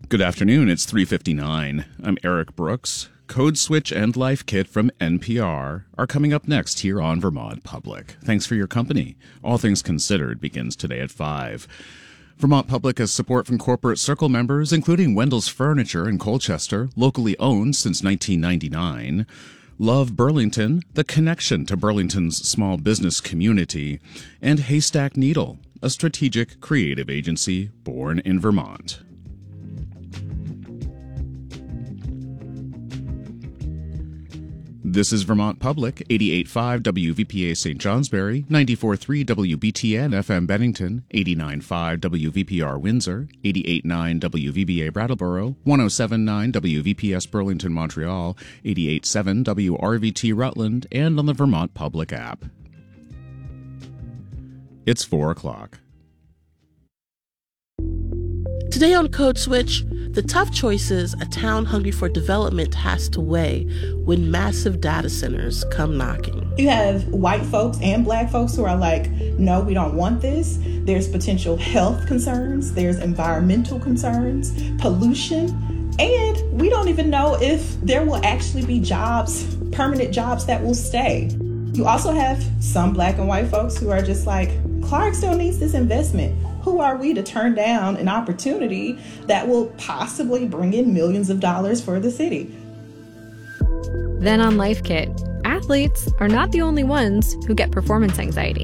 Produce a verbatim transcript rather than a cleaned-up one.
Good afternoon, it's three fifty-nine. I'm Eric Brooks. Code Switch and Life Kit from N P R are coming up next here on Vermont Public. Thanks for your company. All Things Considered begins today at five. Vermont Public has support from corporate circle members, including Wendell's Furniture in Colchester, locally owned since nineteen ninety-nine. Love Burlington, the connection to Burlington's small business community. And Haystack Needle, a strategic creative agency born in Vermont. This is Vermont Public, eighty-eight point five W V P A Saint Johnsbury, ninety-four point three W B T N F M Bennington, eighty-nine point five W V P R Windsor, eighty-eight point nine W V B A Brattleboro, one oh seven point nine W V P S Burlington Montreal, eighty-eight point seven W R V T Rutland, and on the Vermont Public app. It's four o'clock. Today on Code Switch, the tough choices a town hungry for development has to weigh when massive data centers come knocking. You have white folks and black folks who are like, no, we don't want this. There's potential health concerns, there's environmental concerns, pollution, and we don't even know if there will actually be jobs, permanent jobs that will stay. You also have some black and white folks who are just like, Clarksdale needs this investment. Who are we to turn down an opportunity that will possibly bring in millions of dollars for the city? Then on Life Kit, athletes are not the only ones who get performance anxiety.